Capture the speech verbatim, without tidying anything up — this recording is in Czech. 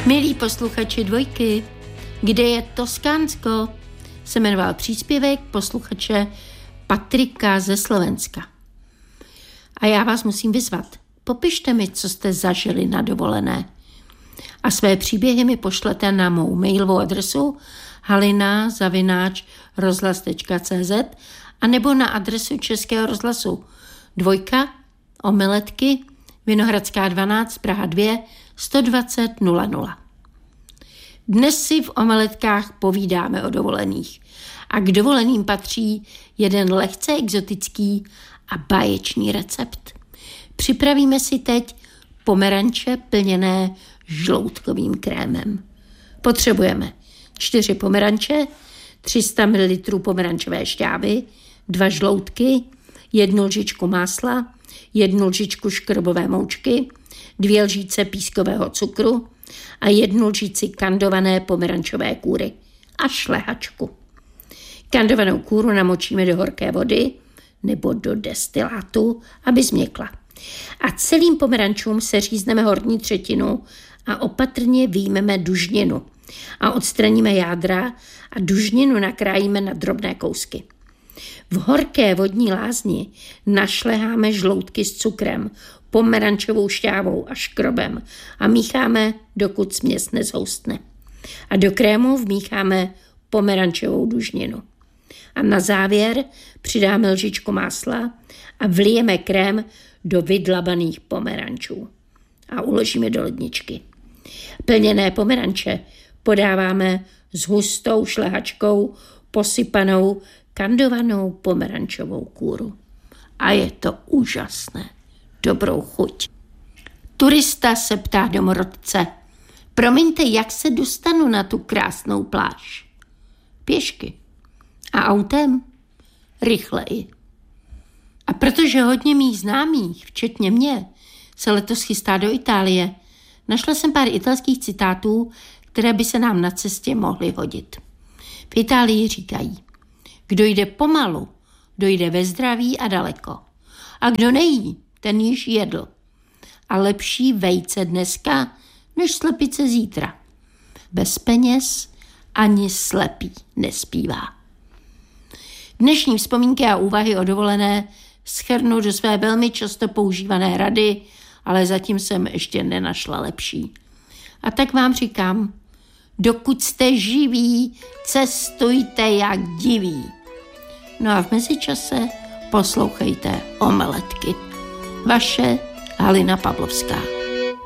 Milí posluchači Dvojky, kde je Toskánsko, se jmenoval příspěvek posluchače Patrika ze Slovenska. A já vás musím vyzvat. Popište mi, co jste zažili na dovolené. A své příběhy mi pošlete na mou mailovou adresu halina zavináč rozhlas tečka cé zet a nebo na adresu Českého rozhlasu Dvojka, Omeletky, Vinohradská dvanáct, Praha dva, sto dvacet nula nula. Dnes si v Omeletkách povídáme o dovolených. A k dovoleným patří jeden lehce exotický a báječný recept. Připravíme si teď pomeranče plněné žloutkovým krémem. Potřebujeme čtyři pomeranče, tři sta mililitrů pomerančové šťávy, dva žloutky, jednu lžičku másla, jednu lžičku škrobové moučky, dvě lžíce pískového cukru a jednu lžici kandované pomerančové kůry a šlehačku. Kandovanou kůru namočíme do horké vody nebo do destilátu, aby změkla. A celým pomerančům seřízneme horní třetinu a opatrně vyjmeme dužninu a odstraníme jádra a dužninu nakrájíme na drobné kousky. V horké vodní lázni našleháme žloutky s cukrem, pomerančovou šťávou a škrobem a mícháme, dokud směs nezhoustne. A do krému vmícháme pomerančovou dužninu. A na závěr přidáme lžičku másla a vlijeme krém do vydlabaných pomerančů a uložíme do ledničky. Plněné pomeranče podáváme s hustou šlehačkou posypanou kandovanou pomerančovou kůru. A je to úžasné. Dobrou chuť. Turista se ptá domorodce: promiňte, jak se dostanu na tu krásnou pláž? Pěšky. A autem? Rychleji. A protože hodně mých známých, včetně mě, se letos chystá do Itálie, našla jsem pár italských citátů, které by se nám na cestě mohly hodit. V Itálii říkají: kdo jde pomalu, dojde ve zdraví a daleko. A kdo nejí, ten již jedl. A lepší vejce dneska, než slepice zítra. Bez peněz ani slepý nespívá. Dnešní vzpomínky a úvahy o dovolené shrnu do své velmi často používané rady, ale zatím jsem ještě nenašla lepší. A tak vám říkám, dokud jste živí, cestujte jak diví. No a v mezičase poslouchejte Omeletky. Vaše Halina Pavlovská.